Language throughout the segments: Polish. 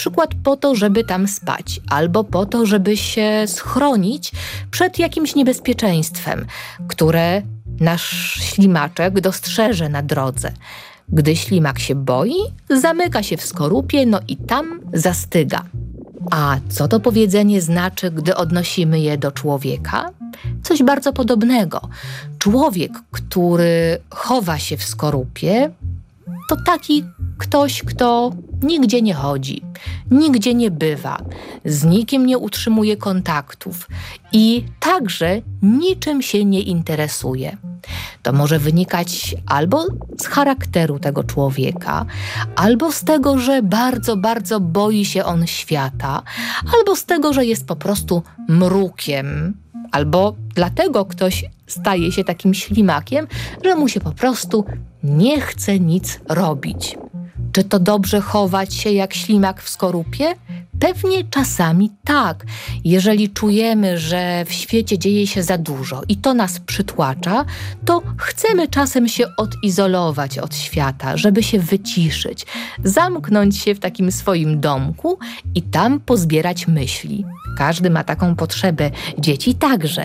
przykład po to, żeby tam spać, albo po to, żeby się schronić przed jakimś niebezpieczeństwem, które nasz ślimaczek dostrzeże na drodze. Gdy ślimak się boi, zamyka się w skorupie, no i tam zastyga. A co to powiedzenie znaczy, gdy odnosimy je do człowieka? Coś bardzo podobnego. Człowiek, który chowa się w skorupie, to taki ktoś, kto nigdzie nie chodzi, nigdzie nie bywa, z nikim nie utrzymuje kontaktów i także niczym się nie interesuje. To może wynikać albo z charakteru tego człowieka, albo z tego, że bardzo, bardzo boi się on świata, albo z tego, że jest po prostu mrukiem, albo dlatego ktoś staje się takim ślimakiem, że mu się po prostu nie chce nic robić. Czy to dobrze chować się jak ślimak w skorupie? Pewnie czasami tak. Jeżeli czujemy, że w świecie dzieje się za dużo i to nas przytłacza, to chcemy czasem się odizolować od świata, żeby się wyciszyć, zamknąć się w takim swoim domku i tam pozbierać myśli. Każdy ma taką potrzebę, dzieci także.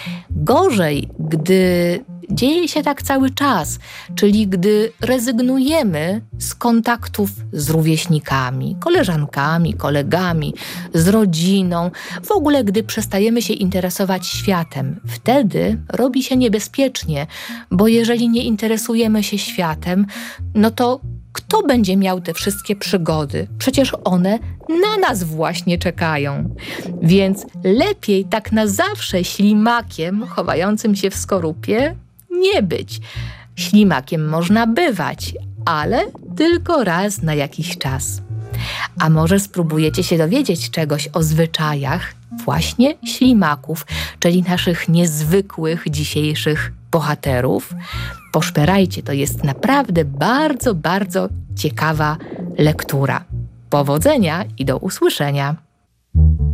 Gorzej, gdy dzieje się tak cały czas, czyli gdy rezygnujemy z kontaktów z rówieśnikami, koleżankami, kolegami, z rodziną, w ogóle gdy przestajemy się interesować światem. Wtedy robi się niebezpiecznie, bo jeżeli nie interesujemy się światem, no to kto będzie miał te wszystkie przygody? Przecież one na nas właśnie czekają. Więc lepiej tak na zawsze ślimakiem chowającym się w skorupie nie być. Ślimakiem można bywać, ale tylko raz na jakiś czas. A może spróbujecie się dowiedzieć czegoś o zwyczajach właśnie ślimaków, czyli naszych niezwykłych dzisiejszych bohaterów? Poszperajcie, to jest naprawdę bardzo, bardzo ciekawa lektura. Powodzenia i do usłyszenia!